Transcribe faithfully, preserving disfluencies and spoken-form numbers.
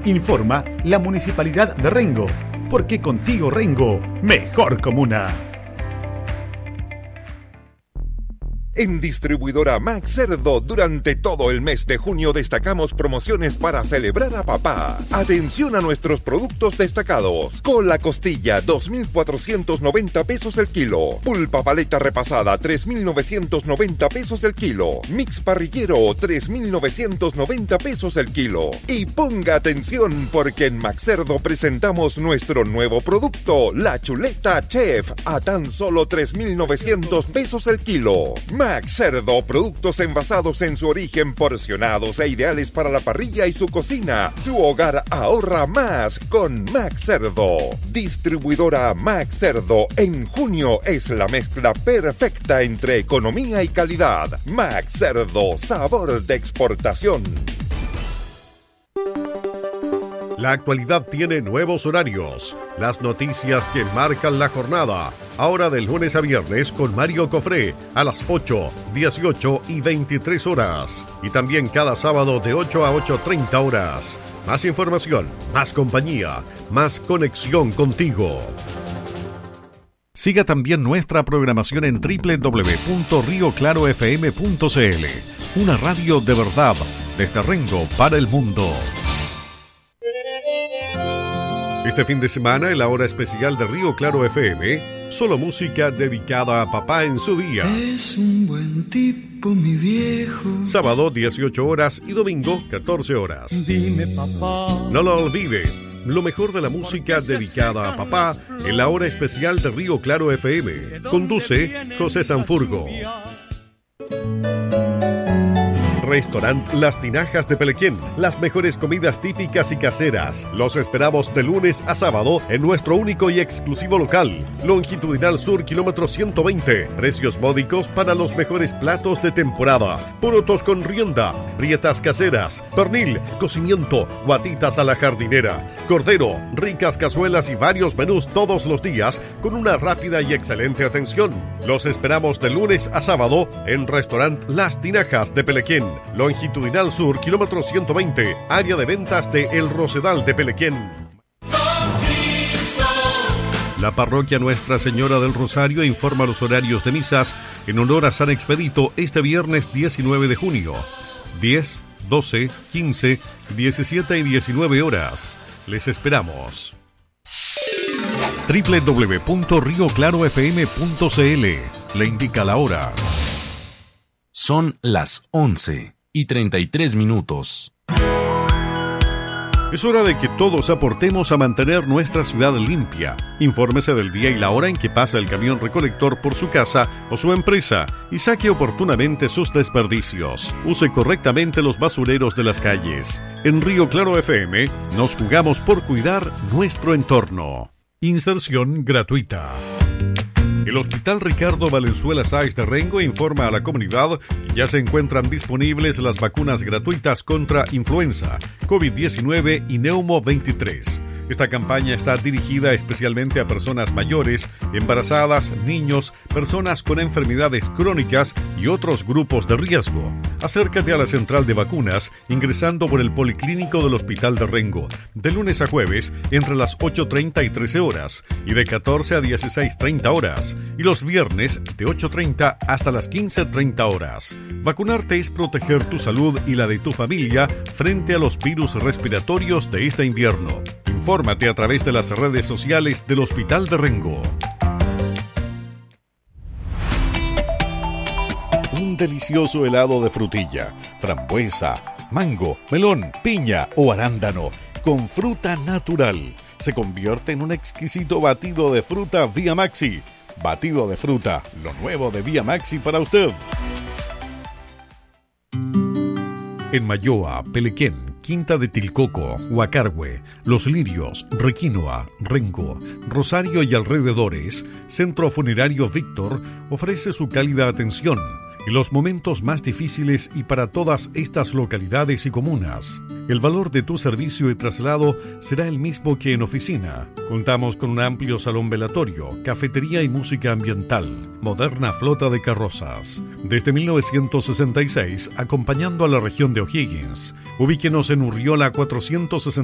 Informa la Municipalidad de Rengo, porque contigo Rengo, mejor comuna. En Distribuidora Max Cerdo, durante todo el mes de junio destacamos promociones para celebrar a papá. Atención a nuestros productos destacados. Cola costilla, dos mil cuatrocientos noventa pesos el kilo. Pulpa paleta repasada, tres mil novecientos noventa pesos el kilo. Mix parrillero, tres mil novecientos noventa pesos el kilo. Y ponga atención, porque en Max Cerdo presentamos nuestro nuevo producto, la chuleta Chef, a tan solo tres mil novecientos pesos el kilo. Max Cerdo, productos envasados en su origen, porcionados e ideales para la parrilla y su cocina. Su hogar ahorra más con Max Cerdo. Distribuidora Max Cerdo, en junio es la mezcla perfecta entre economía y calidad. Max Cerdo, sabor de exportación. La actualidad tiene nuevos horarios. Las noticias que marcan la jornada. Ahora de lunes a viernes con Mario Cofré a las ocho, dieciocho y veintitrés horas. Y también cada sábado de ocho a ocho treinta horas. Más información, más compañía, más conexión contigo. Siga también nuestra programación en doble u doble u doble u punto rio claro f m punto c l. Una radio de verdad desde Rengo para el mundo. Este fin de semana, en la hora especial de Río Claro F M, solo música dedicada a papá en su día. Es un buen tipo, mi viejo. Sábado, dieciocho horas y domingo, catorce horas. Dime, papá. No lo olvide, lo mejor de la música dedicada a papá en la hora especial de Río Claro F M. Conduce José Sanfurgo. Restaurant Las Tinajas de Pelequén. Las mejores comidas típicas y caseras. Los esperamos de lunes a sábado en nuestro único y exclusivo local. Longitudinal Sur, kilómetro ciento veinte. Precios módicos para los mejores platos de temporada. Porotos con rienda, rietas caseras, pernil, cocimiento, guatitas a la jardinera, cordero, ricas cazuelas y varios menús todos los días con una rápida y excelente atención. Los esperamos de lunes a sábado en Restaurant Las Tinajas de Pelequén. Longitudinal Sur, kilómetro ciento veinte, área de ventas de El Rosedal de Pelequén. La parroquia Nuestra Señora del Rosario informa los horarios de misas en honor a San Expedito este viernes diecinueve de junio. diez, doce, quince, diecisiete y diecinueve horas. Les esperamos. doble u doble u doble u punto rio claro f m punto c l le indica la hora. Son las once y treinta y tres minutos. Es hora de que todos aportemos a mantener nuestra ciudad limpia. Infórmese del día y la hora en que pasa el camión recolector por su casa o su empresa y saque oportunamente sus desperdicios. Use correctamente los basureros de las calles. En Río Claro F M nos jugamos por cuidar nuestro entorno. Inserción gratuita. El Hospital Ricardo Valenzuela Sáez de Rengo informa a la comunidad que ya se encuentran disponibles las vacunas gratuitas contra influenza, COVID diecinueve y Neumo veintitrés. Esta campaña está dirigida especialmente a personas mayores, embarazadas, niños, personas con enfermedades crónicas y otros grupos de riesgo. Acércate a la central de vacunas ingresando por el Policlínico del Hospital de Rengo, de lunes a jueves entre las ocho treinta y trece horas y de catorce a dieciséis treinta horas, y los viernes de ocho treinta hasta las quince treinta horas. Vacunarte es proteger tu salud y la de tu familia frente a los virus respiratorios de este invierno. Infórmate a través de las redes sociales del Hospital de Rengo. Un delicioso helado de frutilla, frambuesa, mango, melón, piña o arándano con fruta natural se convierte en un exquisito batido de fruta Vía Maxi. Batido de fruta, lo nuevo de Vía Maxi para usted. En Mayoa, Pelequén, Quinta de Tilcoco, Huacarhue, Los Lirios, Requinoa, Rengo, Rosario y alrededores, Centro Funerario Víctor ofrece su cálida atención en los momentos más difíciles y para todas estas localidades y comunas. El valor de tu servicio de traslado será el mismo que en oficina. Contamos con un amplio salón velatorio, cafetería y música ambiental, moderna flota de carrozas. Desde mil novecientos sesenta y seis, acompañando a la región de O'Higgins. Ubíquenos en Urriola cuatrocientos sesenta